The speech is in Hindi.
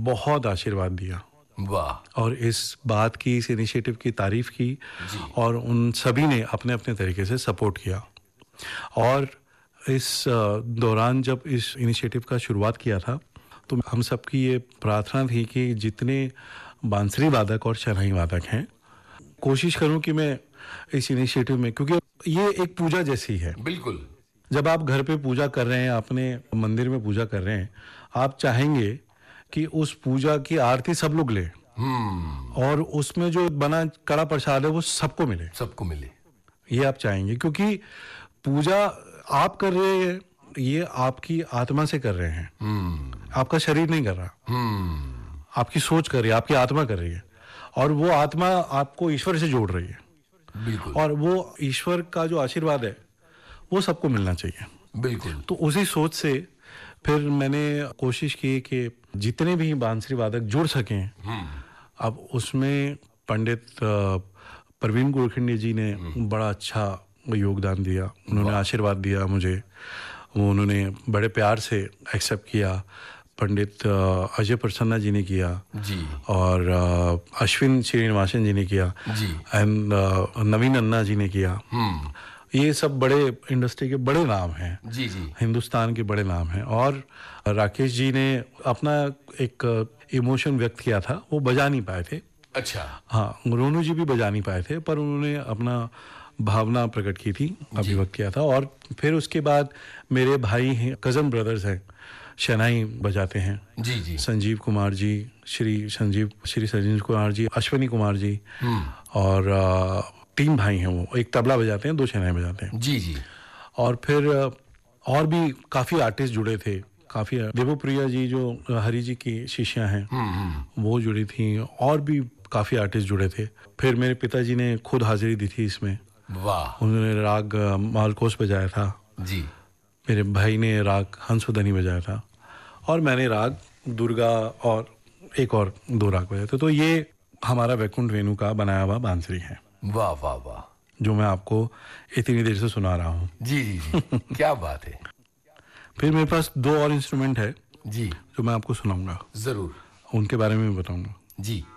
बहुत आशीर्वाद दिया। वाह। और इस बात की, इस इनिशिएटिव की तारीफ की जी। और उन सभी ने अपने अपने तरीके से सपोर्ट किया। और इस दौरान जब इस इनिशिएटिव का शुरुआत किया था तो हम सबकी ये प्रार्थना थी कि जितने बांसुरी वादक और शहनाई वादक हैं, कोशिश करूं कि मैं इस इनिशिएटिव में, क्योंकि ये एक पूजा जैसी है। बिल्कुल। जब आप घर पे पूजा कर रहे हैं, अपने मंदिर में पूजा कर रहे हैं, आप चाहेंगे कि उस पूजा की आरती सब लोग लें और उसमें जो बना कड़ा प्रसाद है वो सबको मिले। सबको मिले, ये आप चाहेंगे, क्योंकि पूजा आप कर रहे हैं, ये आपकी आत्मा से कर रहे हैं। आपका शरीर नहीं कर रहा, आपकी सोच कर रही है, आपकी आत्मा कर रही है, और वो आत्मा आपको ईश्वर से जोड़ रही है। बिल्कुल। और वो ईश्वर का जो आशीर्वाद है वो सबको मिलना चाहिए। बिल्कुल। तो उसी सोच से फिर मैंने कोशिश की कि जितने भी बांसुरी वादक जुड़ सकें। अब उसमें पंडित प्रवीण गोरखंडे जी ने बड़ा अच्छा योगदान दिया। उन्होंने आशीर्वाद दिया मुझे, वो उन्होंने बड़े प्यार से एक्सेप्ट किया। पंडित अजय प्रसन्ना जी ने किया जी। और अश्विन श्रीनिवासन जी ने किया जी। एंड नवीन अन्ना जी ने किया। ये सब बड़े इंडस्ट्री के बड़े नाम हैं। जी जी। हिंदुस्तान के बड़े नाम हैं। और राकेश जी ने अपना एक इमोशन व्यक्त किया था, वो बजा नहीं पाए थे। अच्छा। हाँ, रोनू जी भी बजा नहीं पाए थे, पर उन्होंने अपना भावना प्रकट की थी, अभिव्यक्त किया था। और फिर उसके बाद मेरे भाई हैं, कजन ब्रदर्स हैं, शहनाई बजाते हैं। जी जी। संजीव कुमार जी, श्री संजीव कुमार जी, अश्विनी कुमार जी, और 3 भाई हैं। वो एक तबला बजाते हैं, 2 शहनाई बजाते हैं। जी जी। और फिर और भी काफ़ी आर्टिस्ट जुड़े थे। काफ़ी देवप्रिया जी जो हरि जी की शिष्या हैं, वो जुड़ी थी, और भी काफ़ी आर्टिस्ट जुड़े थे। फिर मेरे पिताजी ने खुद हाजिरी दी थी इसमें। वाह। उन्होंने राग मालकोस बजाया था। जी। मेरे भाई ने राग हंसुदनी बजाया था, और मैंने राग दुर्गा और एक और 2 राग बजाए थे। तो ये हमारा वैकुंठ वेणु का बनाया हुआ बांसुरी है। वाह वाह वाह। जो मैं आपको इतनी देर से सुना रहा हूँ। जी जी जी। क्या बात है। फिर मेरे पास 2 और इंस्ट्रूमेंट है जी। जो मैं आपको सुनाऊंगा, जरूर। उनके बारे में भी बताऊंगा। जी।